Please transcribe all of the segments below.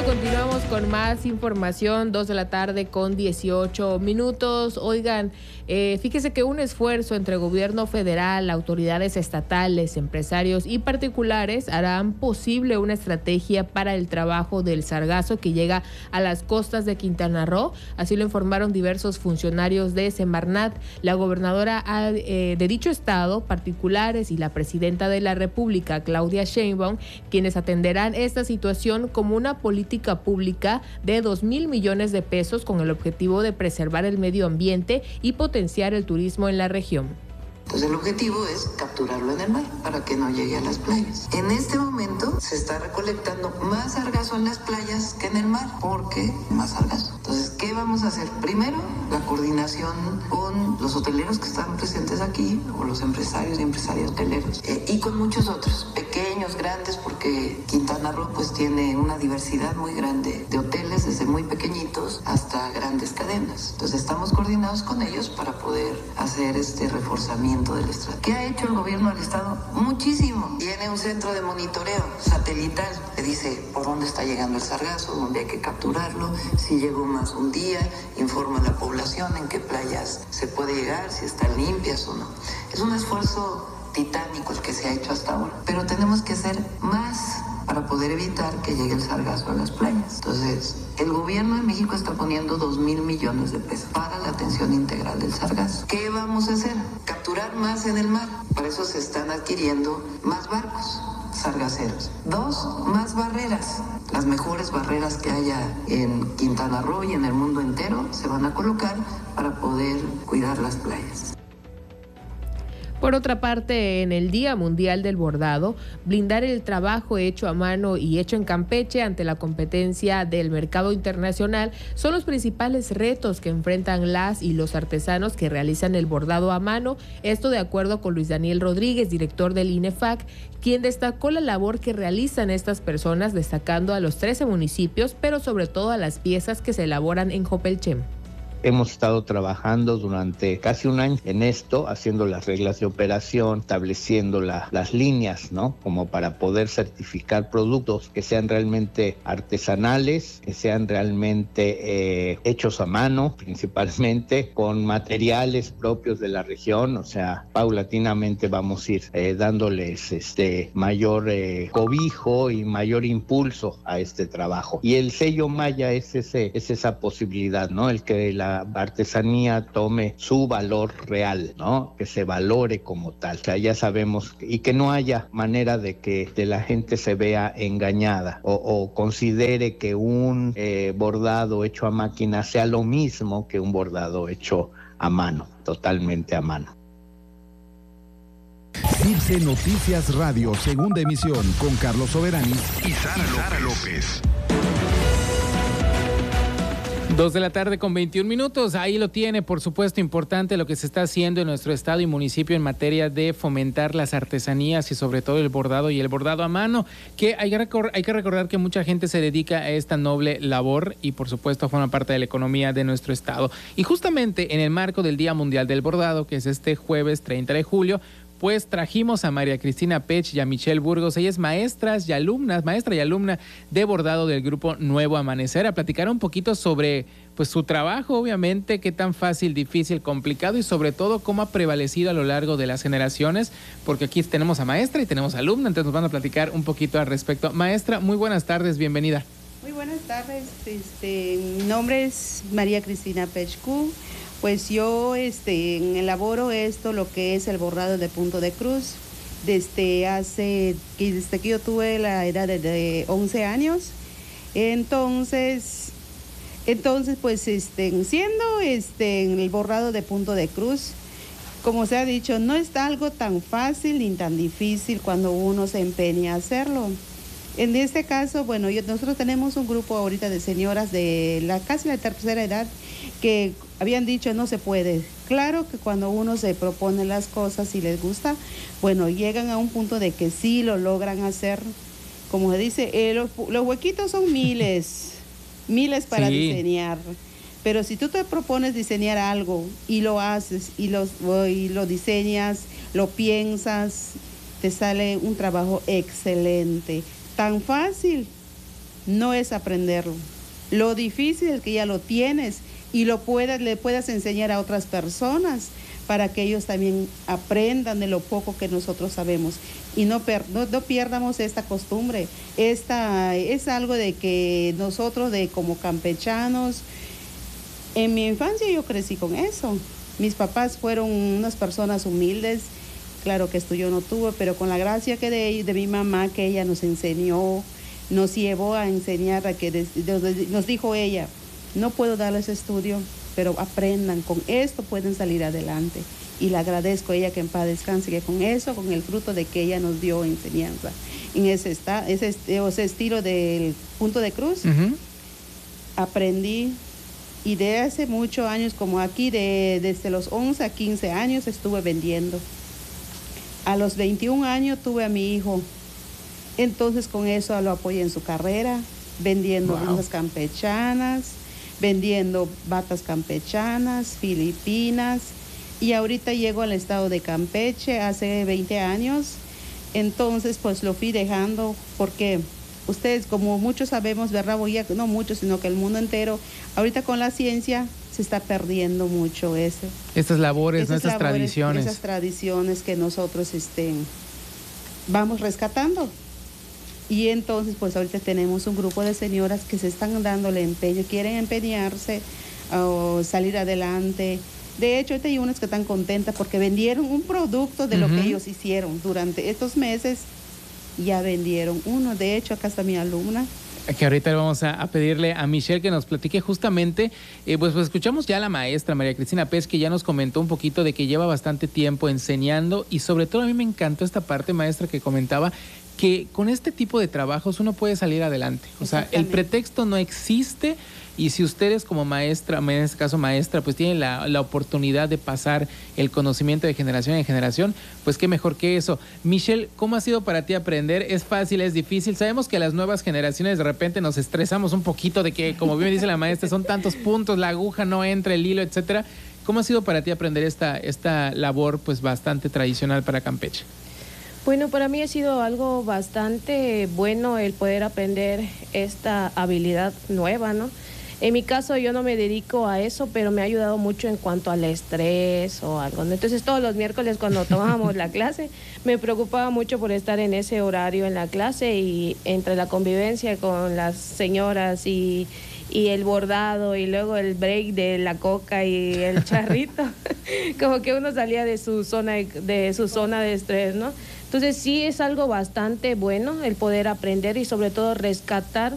Bueno, continuamos con más información, 2 de la tarde con 18 minutos. Oigan, fíjese que un esfuerzo entre gobierno federal, autoridades estatales, empresarios y particulares harán posible una estrategia para el trabajo del sargazo que llega a las costas de Quintana Roo. Así lo informaron diversos funcionarios de Semarnat. La gobernadora de dicho estado, particulares y la presidenta de la República, Claudia Sheinbaum, quienes atenderán esta situación como una política pública de 2,000 millones de pesos con el objetivo de preservar el medio ambiente y potenciar el turismo en la región. Entonces el objetivo es capturarlo en el mar para que no llegue a las playas. En este momento se está recolectando más sargazo en las playas que en el mar, porque más sargazo. Entonces, ¿qué vamos a hacer? Primero, la coordinación con los hoteleros que están presentes aquí, o los empresarios y empresarias hoteleros, y con muchos otros, pequeños, grandes, porque Quintana Roo pues tiene una diversidad muy grande de hoteles, desde muy pequeñitos hasta grandes cadenas. Entonces estamos coordinados con ellos para poder hacer este reforzamiento del estrato. ¿Qué ha hecho el gobierno del estado? Muchísimo. Tiene un centro de monitoreo satelital que dice por dónde está llegando el sargazo, dónde hay que capturarlo, si llegó más un día, informa a la población en qué playas se puede llegar, si están limpias o no. Es un esfuerzo titánico el que se ha hecho hasta ahora, pero tenemos que hacer más para poder evitar que llegue el sargazo a las playas. Entonces, el gobierno de México está poniendo 2,000 millones de pesos para la atención integral del sargazo. ¿Qué vamos a hacer? Capturar más en el mar. Para eso se están adquiriendo más barcos sargaceros. 2, más barreras. Las mejores barreras que haya en Quintana Roo y en el mundo entero se van a colocar para poder cuidar las playas. Por otra parte, en el Día Mundial del Bordado, blindar el trabajo hecho a mano y hecho en Campeche ante la competencia del mercado internacional son los principales retos que enfrentan las y los artesanos que realizan el bordado a mano. Esto de acuerdo con Luis Daniel Rodríguez, director del INEFAC, quien destacó la labor que realizan estas personas, destacando a los 13 municipios, pero sobre todo a las piezas que se elaboran en Jopelchem. Hemos estado trabajando durante casi un año en esto, haciendo las reglas de operación, estableciendo las líneas, ¿no? Como para poder certificar productos que sean realmente artesanales, que sean realmente hechos a mano, principalmente con materiales propios de la región. O sea, paulatinamente vamos a ir dándoles mayor cobijo y mayor impulso a este trabajo. Y el sello Maya es esa posibilidad, ¿no? El que la artesanía tome su valor real, ¿no? Que se valore como tal. O sea, ya sabemos, y que no haya manera de que la gente se vea engañada o considere que un bordado hecho a máquina sea lo mismo que un bordado hecho a mano, totalmente a mano. CIRSE Noticias Radio, segunda emisión, con Carlos Soberanis y Sara López. 2 de la tarde con 21 minutos. Ahí lo tiene, por supuesto, importante lo que se está haciendo en nuestro estado y municipio en materia de fomentar las artesanías y sobre todo el bordado y el bordado a mano, que hay que recordar que mucha gente se dedica a esta noble labor y por supuesto forma parte de la economía de nuestro estado. Y justamente en el marco del Día Mundial del Bordado, que es este jueves 30 de julio, pues trajimos a María Cristina Pech y a Michelle Burgos. Ella es maestra y alumna de bordado del grupo Nuevo Amanecer, a platicar un poquito sobre pues su trabajo, obviamente, qué tan fácil, difícil, complicado y sobre todo cómo ha prevalecido a lo largo de las generaciones, porque aquí tenemos a maestra y tenemos a alumna, entonces nos van a platicar un poquito al respecto. Maestra, muy buenas tardes, bienvenida. Muy buenas tardes, mi nombre es María Cristina Pech. Pues yo elaboro lo que es el bordado de punto de cruz desde que yo tuve la edad de 11 años. Entonces pues siendo el bordado de punto de cruz, como se ha dicho, no es algo tan fácil ni tan difícil cuando uno se empeña a hacerlo. En este caso, bueno, nosotros tenemos un grupo ahorita de señoras de casi la tercera edad que habían dicho no se puede. Claro que cuando uno se propone las cosas y les gusta, bueno, llegan a un punto de que sí lo logran hacer. Como se dice, los huequitos son miles para diseñar. Pero si tú te propones diseñar algo y lo haces y lo diseñas, lo piensas, te sale un trabajo excelente. Tan fácil no es aprenderlo. Lo difícil es que ya lo tienes y le puedas enseñar a otras personas para que ellos también aprendan de lo poco que nosotros sabemos. Y no pierdamos esta costumbre. Esta es algo de que nosotros, como campechanos, en mi infancia yo crecí con eso. Mis papás fueron unas personas humildes. Claro que esto yo no tuve, pero con la gracia que de mi mamá, que ella nos enseñó, nos llevó a enseñar, nos dijo ella, no puedo darles estudio, pero aprendan, con esto pueden salir adelante. Y le agradezco a ella, que en paz descanse, que con eso, con el fruto de que ella nos dio enseñanza, en ese estilo del punto de cruz, aprendí. Y de hace muchos años, como aquí, desde los 11 a 15 años estuve vendiendo. A los 21 años tuve a mi hijo. Entonces con eso lo apoyé en su carrera, vendiendo blusas campechanas, vendiendo batas campechanas, filipinas. Y ahorita llego al estado de Campeche hace 20 años. Entonces pues lo fui dejando porque ustedes, como muchos sabemos, ¿verdad? No muchos, sino que el mundo entero, ahorita con la ciencia se está perdiendo mucho eso. Estas labores, estas tradiciones. Esas tradiciones que nosotros vamos rescatando. Y entonces, pues ahorita tenemos un grupo de señoras que se están dándole empeño, quieren empeñarse o salir adelante. De hecho, ahorita hay unas que están contentas porque vendieron un producto de lo que ellos hicieron durante estos meses. Ya vendieron uno. De hecho, acá está mi alumna. Que ahorita vamos a pedirle a Michelle que nos platique justamente, pues escuchamos ya a la maestra María Cristina Pech, que ya nos comentó un poquito de que lleva bastante tiempo enseñando, y sobre todo a mí me encantó esta parte, maestra, que comentaba que con este tipo de trabajos uno puede salir adelante. O sea, el pretexto no existe, y si ustedes como maestra, en este caso maestra, pues tienen la oportunidad de pasar el conocimiento de generación en generación, pues qué mejor que eso. Michelle, ¿cómo ha sido para ti aprender? ¿Es fácil, es difícil? Sabemos que las nuevas generaciones de repente nos estresamos un poquito de que, como bien dice la maestra, son tantos puntos, la aguja no entra, el hilo, etcétera. ¿Cómo ha sido para ti aprender esta labor pues bastante tradicional para Campeche? Bueno, para mí ha sido algo bastante bueno el poder aprender esta habilidad nueva, ¿no? En mi caso yo no me dedico a eso, pero me ha ayudado mucho en cuanto al estrés o algo, ¿no? Entonces todos los miércoles cuando tomábamos la clase me preocupaba mucho por estar en ese horario en la clase, y entre la convivencia con las señoras y el bordado y luego el break de la coca y el charrito, como que uno salía de su zona de estrés, ¿no? Entonces sí es algo bastante bueno el poder aprender y sobre todo rescatar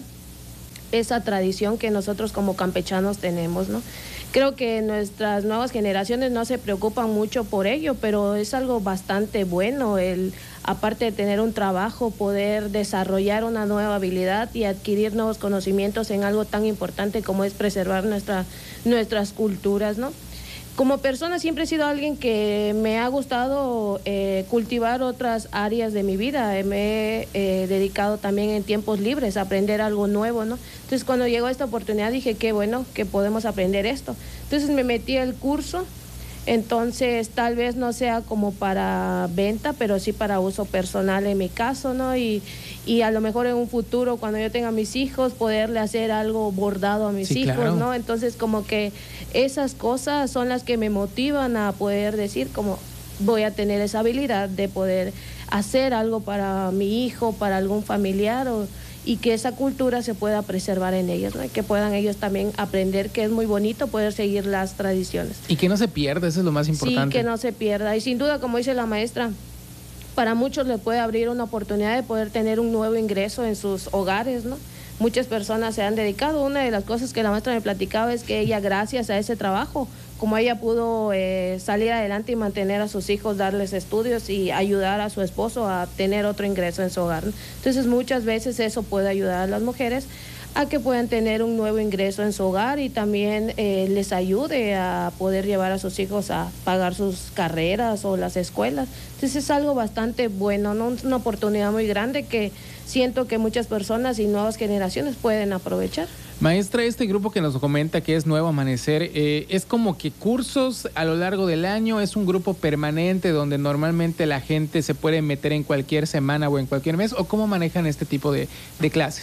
esa tradición que nosotros como campechanos tenemos, ¿no? Creo que nuestras nuevas generaciones no se preocupan mucho por ello, pero es algo bastante bueno el, aparte de tener un trabajo, poder desarrollar una nueva habilidad y adquirir nuevos conocimientos en algo tan importante como es preservar nuestras culturas, ¿no? Como persona siempre he sido alguien que me ha gustado cultivar otras áreas de mi vida. Me he dedicado también en tiempos libres a aprender algo nuevo, ¿no? Entonces cuando llegó esta oportunidad dije, qué bueno que podemos aprender esto. Entonces me metí al curso. Entonces tal vez no sea como para venta, pero sí para uso personal en mi caso, ¿no? Y a lo mejor en un futuro, cuando yo tenga mis hijos, poderle hacer algo bordado a mis hijos, claro, ¿no? Entonces como que esas cosas son las que me motivan a poder decir como voy a tener esa habilidad de poder hacer algo para mi hijo, para algún familiar, y que esa cultura se pueda preservar en ellos, ¿no? Y que puedan ellos también aprender, que es muy bonito poder seguir las tradiciones. Y que no se pierda, eso es lo más importante. Sí, que no se pierda. Y sin duda, como dice la maestra, para muchos les puede abrir una oportunidad de poder tener un nuevo ingreso en sus hogares, ¿no? Muchas personas se han dedicado. Una de las cosas que la maestra me platicaba es que ella, gracias a ese trabajo, como ella pudo salir adelante y mantener a sus hijos, darles estudios y ayudar a su esposo a tener otro ingreso en su hogar, ¿no? Entonces muchas veces eso puede ayudar a las mujeres a que puedan tener un nuevo ingreso en su hogar y también les ayude a poder llevar a sus hijos a pagar sus carreras o las escuelas. Entonces es algo bastante bueno, ¿no? Una oportunidad muy grande que siento que muchas personas y nuevas generaciones pueden aprovechar. Maestra, este grupo que nos comenta que es Nuevo Amanecer, ¿es como que cursos a lo largo del año? ¿Es un grupo permanente donde normalmente la gente se puede meter en cualquier semana o en cualquier mes? ¿O cómo manejan este tipo de clases?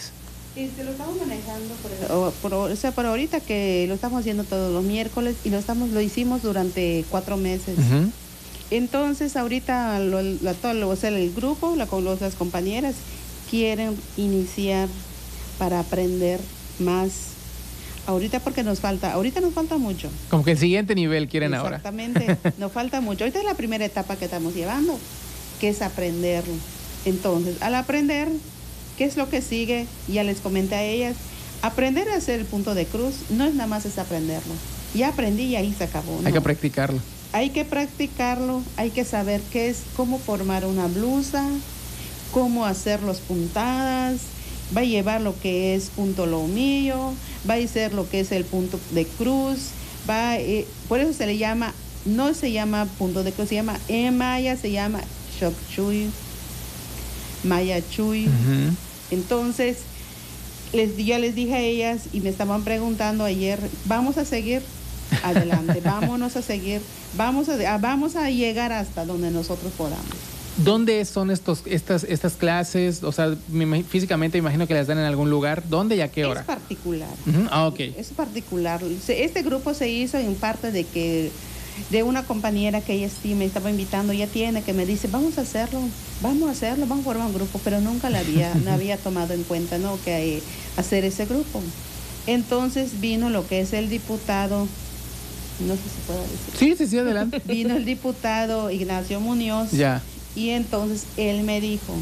Lo estamos manejando por ahorita, que lo estamos haciendo todos los miércoles y lo hicimos durante 4 meses. Uh-huh. Entonces ahorita el grupo, las compañeras quieren iniciar para aprender más. Ahorita nos falta mucho. Como que el siguiente nivel quieren ahora. Exactamente, nos falta mucho. Ahorita es la primera etapa que estamos llevando, que es aprenderlo. Entonces, al aprender, ¿qué es lo que sigue? Ya les comenté a ellas, aprender a hacer el punto de cruz no es nada más es aprenderlo. Ya aprendí y ahí se acabó. ¿No? Hay que practicarlo. Hay que practicarlo, hay que saber cómo formar una blusa, cómo hacer los puntadas, va a llevar lo que es punto lomillo, va a ser lo que es el punto de cruz, por eso se le llama, no se llama punto de cruz, se llama maya, se llama shok chui, maya chui. Uh-huh. Entonces, ya les dije a ellas y me estaban preguntando ayer, vamos a seguir adelante, vámonos a seguir, vamos a llegar hasta donde nosotros podamos. ¿Dónde son estas clases? O sea, físicamente imagino que las dan en algún lugar. ¿Dónde y a qué hora? Es particular. Uh-huh. Ah, ok. Es particular. Este grupo se hizo en parte de una compañera que ella sí me estaba invitando, ella que me dice, vamos a hacerlo, vamos a formar un grupo, pero nunca no había tomado en cuenta, ¿no?, que hacer ese grupo. Entonces vino lo que es el diputado, no sé si puedo decir. Sí, adelante. Vino el diputado Ignacio Muñoz. Ya. Y entonces él me dijo,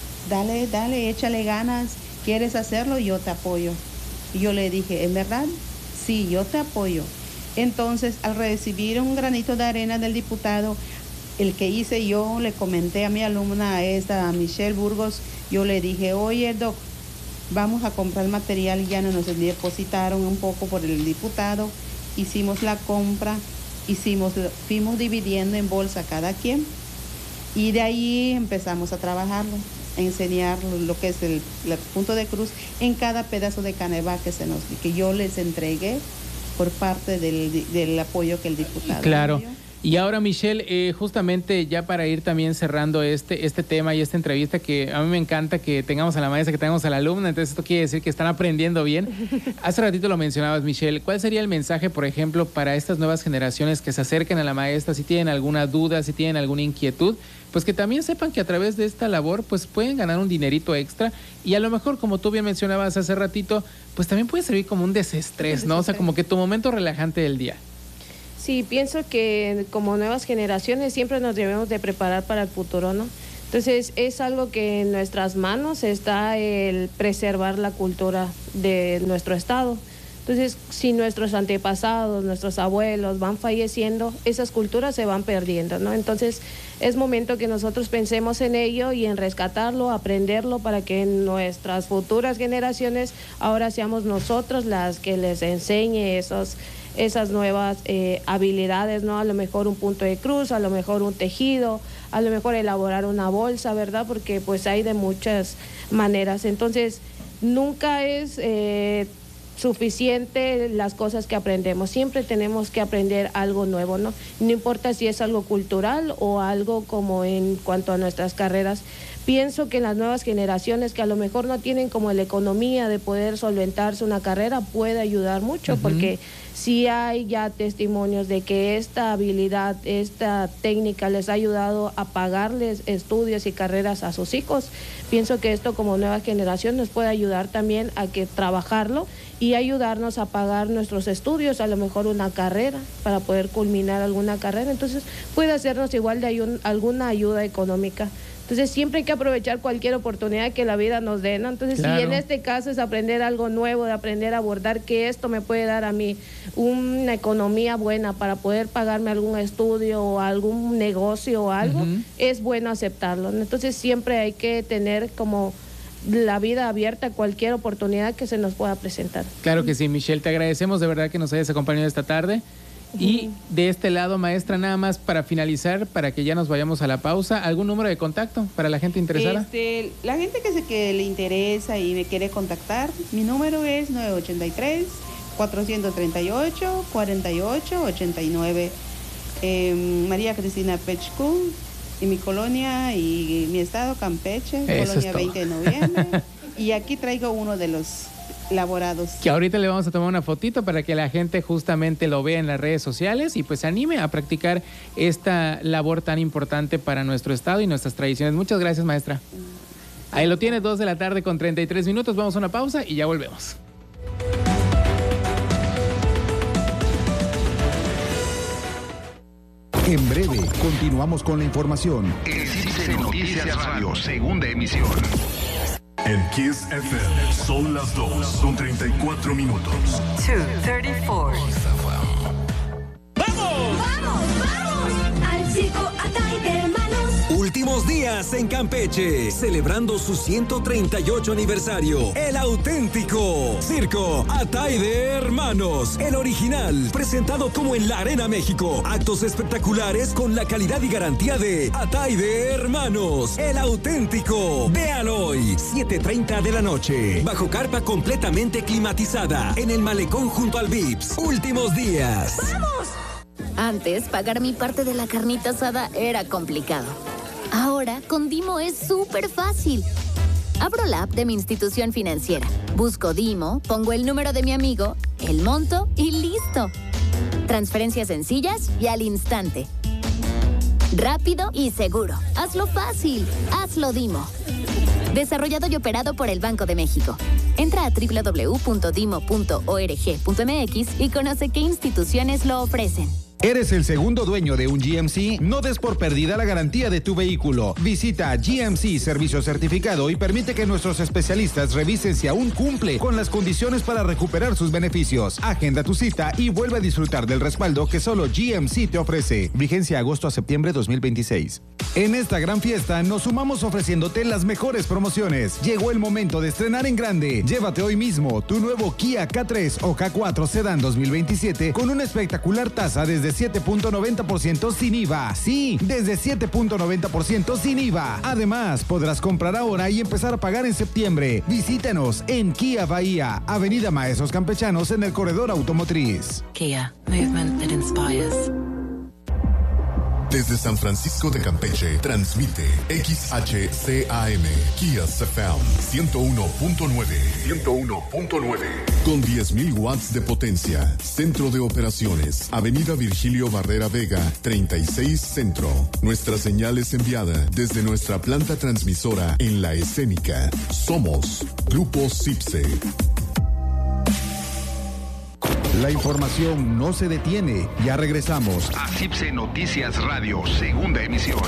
dale, échale ganas, ¿quieres hacerlo? Yo te apoyo. Y yo le dije, ¿en verdad? Sí, yo te apoyo. Entonces, al recibir un granito de arena del diputado, el que hice yo, le comenté a mi alumna, a Michelle Burgos, yo le dije, oye, Doc, vamos a comprar material, y ya nos depositaron un poco por el diputado, hicimos la compra, fuimos dividiendo en bolsa cada quien, y de ahí empezamos a trabajarlo, a enseñar lo que es el punto de cruz en cada pedazo de canevá que yo les entregué por parte del apoyo que el diputado. Claro. Y ahora, Michelle, justamente ya para ir también cerrando este tema y esta entrevista, que a mí me encanta que tengamos a la maestra, que tengamos a la alumna, entonces esto quiere decir que están aprendiendo bien. Hace ratito lo mencionabas, Michelle, ¿cuál sería el mensaje, por ejemplo, para estas nuevas generaciones que se acerquen a la maestra, si tienen alguna duda, si tienen alguna inquietud, pues que también sepan que a través de esta labor pues pueden ganar un dinerito extra y a lo mejor, como tú bien mencionabas hace ratito, pues también puede servir como un desestrés, ¿no? O sea, como que tu momento relajante del día. Sí, pienso que como nuevas generaciones siempre nos debemos de preparar para el futuro, ¿no? Entonces es algo que en nuestras manos está el preservar la cultura de nuestro estado. Entonces, si nuestros antepasados, nuestros abuelos van falleciendo, esas culturas se van perdiendo, ¿no? Entonces, es momento que nosotros pensemos en ello y en rescatarlo, aprenderlo, para que en nuestras futuras generaciones ahora seamos nosotros las que les enseñe esas nuevas habilidades, ¿no? A lo mejor un punto de cruz, a lo mejor un tejido, a lo mejor elaborar una bolsa, ¿verdad? Porque pues hay de muchas maneras. Entonces, nunca es suficiente las cosas que aprendemos. Siempre tenemos que aprender algo nuevo, ¿no? No importa si es algo cultural o algo como en cuanto a nuestras carreras. Pienso que las nuevas generaciones que a lo mejor no tienen como la economía de poder solventarse una carrera puede ayudar mucho, porque sí hay ya testimonios de que esta habilidad, esta técnica les ha ayudado a pagarles estudios y carreras a sus hijos. Pienso que esto como nueva generación nos puede ayudar también a que trabajarlo y ayudarnos a pagar nuestros estudios, a lo mejor una carrera, para poder culminar alguna carrera. Entonces puede hacernos igual de alguna ayuda económica. Entonces siempre hay que aprovechar cualquier oportunidad que la vida nos dé, ¿no? Entonces claro, si en este caso es aprender algo nuevo, de aprender a abordar que esto me puede dar a mí una economía buena para poder pagarme algún estudio o algún negocio o algo, es bueno aceptarlo, ¿no? Entonces siempre hay que tener como la vida abierta a cualquier oportunidad que se nos pueda presentar. Claro que sí, Michelle, te agradecemos de verdad que nos hayas acompañado esta tarde. Y de este lado, maestra, nada más para finalizar, para que ya nos vayamos a la pausa, ¿algún número de contacto para la gente interesada? La gente que le interesa y me quiere contactar, mi número es 983-438-4889. María Cristina Pechcu, y mi colonia y mi estado, Campeche, Eso colonia 20 de noviembre. Y aquí traigo uno de los elaborados. Que ahorita le vamos a tomar una fotito para que la gente justamente lo vea en las redes sociales y pues se anime a practicar esta labor tan importante para nuestro estado y nuestras tradiciones. Muchas gracias, maestra. Ahí lo tiene, 2:33 p.m. Vamos a una pausa y ya volvemos. En breve, continuamos con la información. En CIPSE Noticias Radio, segunda emisión. En Kiss FM son las 2:34 p.m. 2:34. ¡Vamos! ¡Vamos, vamos! Al circo Atay de Hermanos. Últimos días en Campeche, celebrando su 138 aniversario. El auténtico Circo Atay de Hermanos, el original, presentado como en la Arena México. Actos espectaculares con la calidad y garantía de Atay de Hermanos, el auténtico. Vean hoy, 7:30 de la noche, bajo carpa completamente climatizada, en el malecón junto al Vips. Últimos días. ¡Vamos! Antes, pagar mi parte de la carnita asada era complicado. Ahora, con Dimo es súper fácil. Abro la app de mi institución financiera, busco Dimo, pongo el número de mi amigo, el monto y listo. Transferencias sencillas y al instante. Rápido y seguro. Hazlo fácil. Hazlo Dimo. Desarrollado y operado por el Banco de México. Entra a www.dimo.org.mx y conoce qué instituciones lo ofrecen. ¿Eres el segundo dueño de un GMC? No des por perdida la garantía de tu vehículo. Visita GMC Servicio Certificado y permite que nuestros especialistas revisen si aún cumple con las condiciones para recuperar sus beneficios. Agenda tu cita y vuelve a disfrutar del respaldo que solo GMC te ofrece. Vigencia agosto a septiembre 2026. En esta gran fiesta nos sumamos ofreciéndote las mejores promociones. Llegó el momento de estrenar en grande. Llévate hoy mismo tu nuevo Kia K3 o K4 Sedan 2027 con una espectacular tasa desde 7.90% sin IVA. Sí, desde 7.90% sin IVA. Además, podrás comprar ahora y empezar a pagar en septiembre. Visítanos en Kia Bahía, Avenida Maestros Campechanos en el Corredor Automotriz. Kia, movement that inspires. Desde San Francisco de Campeche, transmite XHCAM, Kia FM 101.9. Con 10.000 watts de potencia. Centro de operaciones, Avenida Virgilio Barrera Vega, 36 Centro. Nuestra señal es enviada desde nuestra planta transmisora en La Escénica. Somos Grupo CIPSE. La información no se detiene. Ya regresamos a CIPSE Noticias Radio, segunda emisión.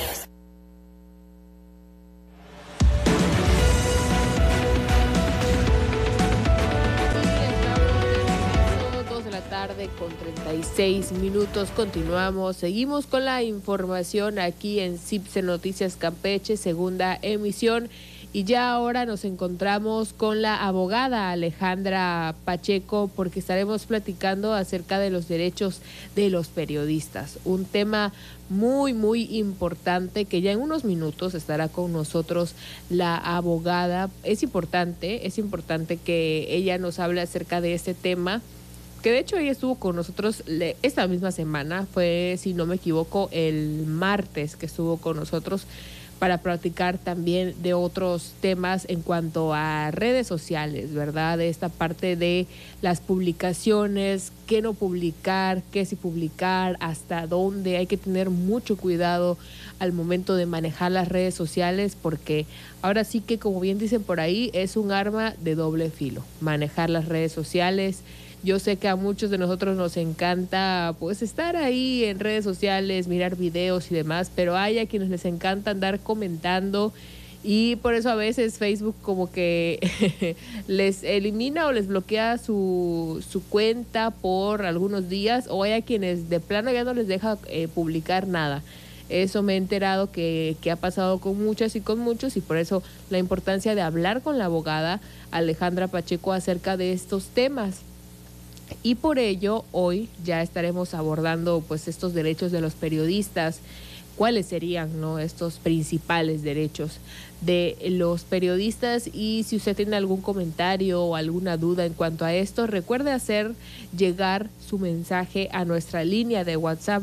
Con 36 minutos continuamos, seguimos con la información aquí en CIPSE Noticias Campeche, segunda emisión, y ya ahora nos encontramos con la abogada Alejandra Pacheco porque estaremos platicando acerca de los derechos de los periodistas, un tema muy importante que ya en unos minutos estará con nosotros la abogada. Es importante que ella nos hable acerca de este tema, que de hecho ella estuvo con nosotros esta misma semana, fue, si no me equivoco, el martes que estuvo con nosotros para platicar también de otros temas en cuanto a redes sociales, ¿verdad? De esta parte de las publicaciones, qué no publicar, qué sí publicar, hasta dónde. Hay que tener mucho cuidado al momento de manejar las redes sociales porque ahora sí que, como bien dicen por ahí, es un arma de doble filo, manejar las redes sociales. Yo sé que a muchos de nosotros nos encanta pues estar ahí en redes sociales, mirar videos y demás, pero hay a quienes les encanta andar comentando y por eso a veces Facebook como que les elimina o les bloquea su cuenta por algunos días, o hay a quienes de plano ya no les deja publicar nada. Eso me he enterado que ha pasado con muchas y con muchos, y por eso la importancia de hablar con la abogada Alejandra Pacheco acerca de estos temas. Y por ello hoy ya estaremos abordando pues estos derechos de los periodistas, cuáles serían, ¿no?, estos principales derechos de los periodistas. Y si usted tiene algún comentario o alguna duda en cuanto a esto, recuerde hacer llegar su mensaje a nuestra línea de WhatsApp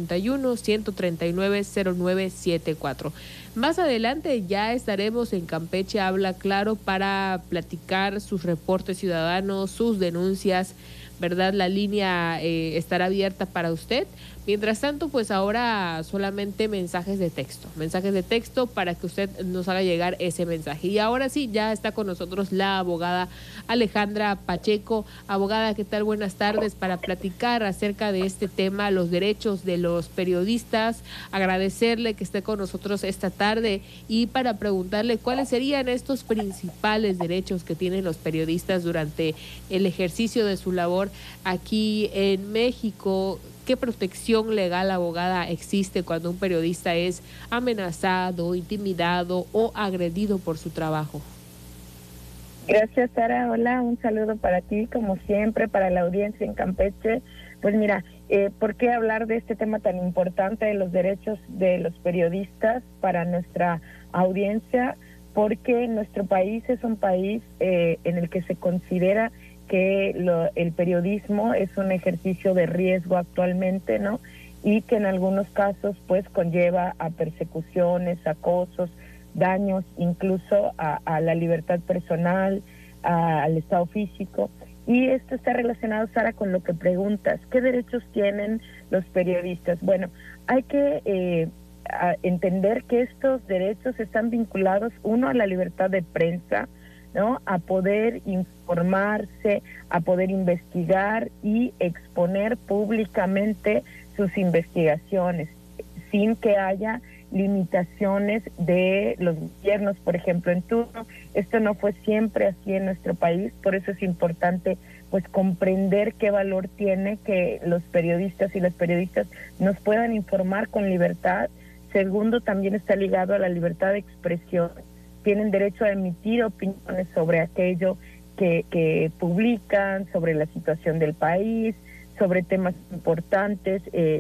981-139-0974. Más adelante ya estaremos en Campeche Habla Claro para platicar sus reportes ciudadanos, sus denuncias, ¿verdad? La línea estará abierta para usted. Mientras tanto, pues ahora solamente mensajes de texto para que usted nos haga llegar ese mensaje. Y ahora sí, ya está con nosotros la abogada Alejandra Pacheco. Abogada, ¿qué tal? Buenas tardes, para platicar acerca de este tema, los derechos de los periodistas. Agradecerle que esté con nosotros esta tarde y para preguntarle cuáles serían estos principales derechos que tienen los periodistas durante el ejercicio de su labor aquí en México. ¿Qué protección legal, abogada, existe cuando un periodista es amenazado, intimidado o agredido por su trabajo? Gracias, Sara. Hola, un saludo para ti, como siempre, para la audiencia en Campeche. Pues mira, ¿por qué hablar de este tema tan importante de los derechos de los periodistas para nuestra audiencia? Porque nuestro país es un país en el que se considera que el periodismo es un ejercicio de riesgo actualmente, ¿no? Y que en algunos casos pues conlleva a persecuciones, acosos, daños incluso a la libertad personal, al estado físico. Y esto está relacionado, Sara, con lo que preguntas. ¿Qué derechos tienen los periodistas? Bueno, hay que entender que estos derechos están vinculados, uno, a la libertad de prensa, ¿no?, a poder informarse, a poder investigar y exponer públicamente sus investigaciones, sin que haya limitaciones de los gobiernos, por ejemplo, en turno. Esto no fue siempre así en nuestro país, por eso es importante pues comprender qué valor tiene que los periodistas y las periodistas nos puedan informar con libertad. Segundo, también está ligado a la libertad de expresión. Tienen derecho a emitir opiniones sobre aquello que publican, sobre la situación del país, sobre temas importantes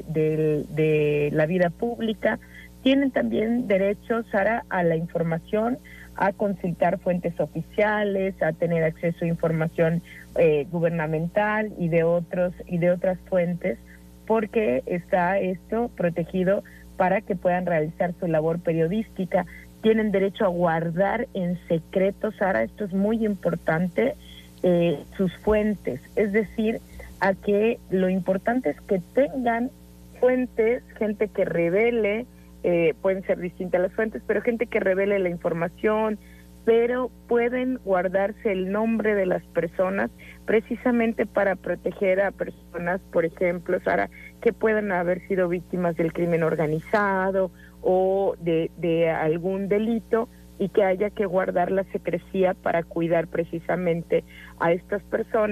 de la vida pública. Tienen también derecho, Sara, a la información, a consultar fuentes oficiales, a tener acceso a información gubernamental y de otras fuentes, porque está esto protegido para que puedan realizar su labor periodística. Tienen derecho a guardar en secreto, Sara, esto es muy importante, sus fuentes, es decir, a que lo importante es que tengan fuentes, gente que revele, pueden ser distintas las fuentes, pero gente que revele la información, pero pueden guardarse el nombre de las personas precisamente para proteger a personas, por ejemplo, Sara, que puedan haber sido víctimas del crimen organizado o de algún delito, y que haya que guardar la secrecía para cuidar precisamente a estas personas.